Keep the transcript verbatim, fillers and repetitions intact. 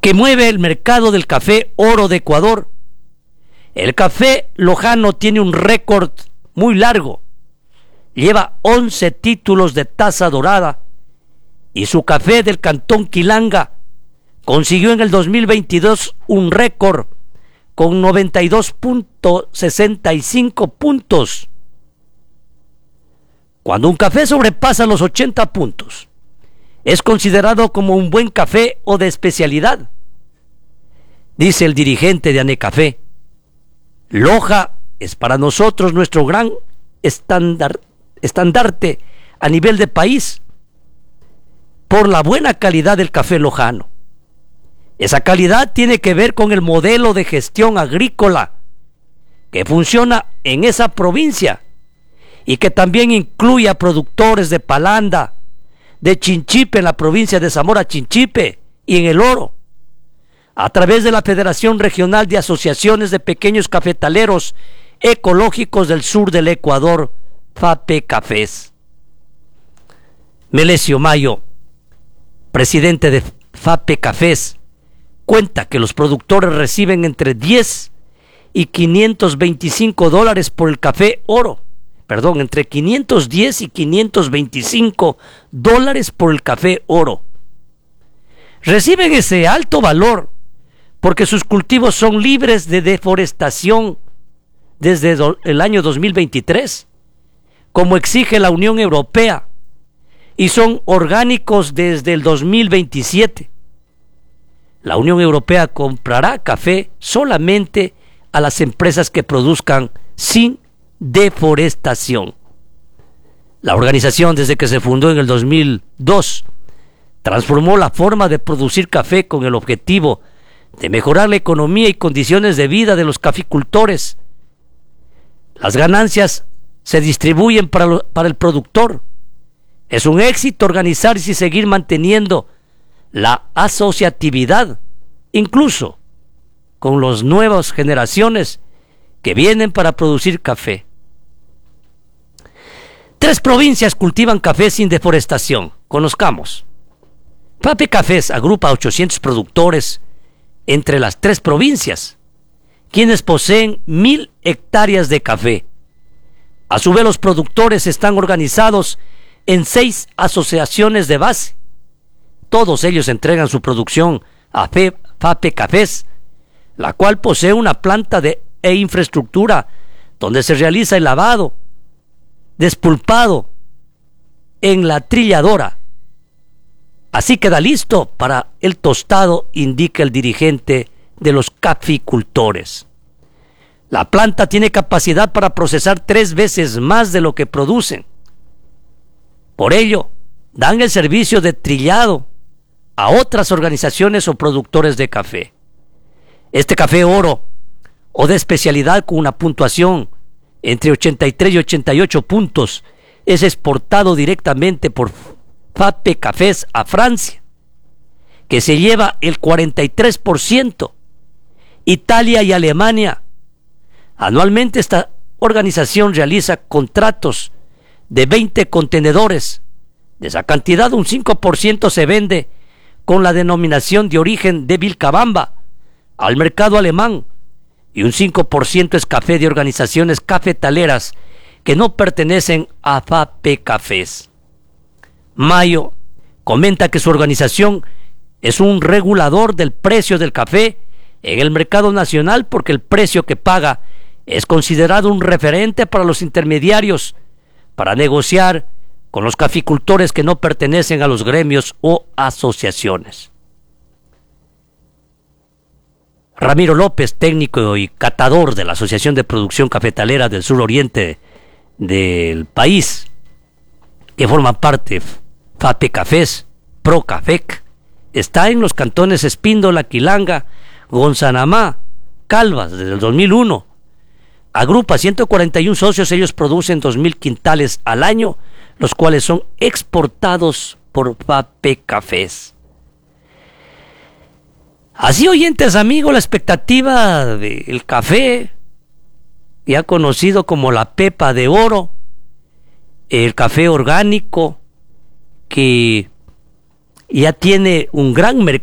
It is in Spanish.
que mueve el mercado del café oro de Ecuador. El café lojano tiene un récord muy largo. Lleva once títulos de taza dorada y su café del Cantón Quilanga consiguió en el dos mil veintidós un récord con noventa y dos punto sesenta y cinco puntos. Cuando un café sobrepasa los ochenta puntos, es considerado como un buen café o de especialidad. Dice el dirigente de Anecafé: Loja es para nosotros nuestro gran estándar, estandarte a nivel de país por la buena calidad del café lojano. Esa calidad tiene que ver con el modelo de gestión agrícola que funciona en esa provincia y que también incluye a productores de Palanda, de Chinchipe en la provincia de Zamora Chinchipe y en El Oro, a través de la Federación Regional de Asociaciones de Pequeños Cafetaleros Ecológicos del Sur del Ecuador, FAPECAFES. Melesio Mayo, presidente de FAPECAFES, cuenta que los productores reciben entre diez y quinientos veinticinco dólares por el café oro. Perdón, entre quinientos diez y quinientos veinticinco dólares por el café oro. Reciben ese alto valor porque sus cultivos son libres de deforestación desde el año dos mil veintitrés, como exige la Unión Europea, y son orgánicos desde el dos mil veintisiete. La Unión Europea comprará café solamente a las empresas que produzcan sin deforestación. La organización, desde que se fundó en el dos mil dos, transformó la forma de producir café con el objetivo de mejorar la economía y condiciones de vida de los caficultores. Las ganancias se distribuyen para, lo, para el productor. Es un éxito organizarse y seguir manteniendo la asociatividad, incluso con las nuevas generaciones que vienen para producir café. Tres provincias cultivan café sin deforestación. Conozcamos. FAPECAFES agrupa a ochocientos productores entre las tres provincias, quienes poseen mil hectáreas de café. A su vez, los productores están organizados en seis asociaciones de base. Todos ellos entregan su producción a FAPECAFES, la cual posee una planta de, e infraestructura donde se realiza el lavado, despulpado en la trilladora. Así queda listo para el tostado, indica el dirigente de los caficultores. La planta tiene capacidad para procesar tres veces más de lo que producen. Por ello, dan el servicio de trillado a otras organizaciones o productores de café. Este café oro o de especialidad con una puntuación entre ochenta y tres y ochenta y ocho puntos es exportado directamente por FAPECAFES a Francia, que se lleva el cuarenta y tres por ciento, Italia y Alemania. Anualmente esta organización realiza contratos de veinte contenedores. De esa cantidad, un cinco por ciento se vende con la denominación de origen de Vilcabamba al mercado alemán y un cinco por ciento es café de organizaciones cafetaleras que no pertenecen a FAPECAFES. Mayo comenta que su organización es un regulador del precio del café en el mercado nacional porque el precio que paga es considerado un referente para los intermediarios para negociar con los caficultores que no pertenecen a los gremios o asociaciones. Ramiro López, técnico y catador de la Asociación de Producción Cafetalera del Sur Oriente del país, que forma parte FAPECAFES, PROCAFEC, está en los cantones Espíndola, Quilanga, Gonzanamá, Calvas desde el dos mil uno. Agrupa ciento cuarenta y uno socios, ellos producen dos mil quintales al año, los cuales son exportados por FAPECAFES. Así, oyentes amigos, la expectativa del café, ya conocido como la pepa de oro, el café orgánico, que ya tiene un gran mercado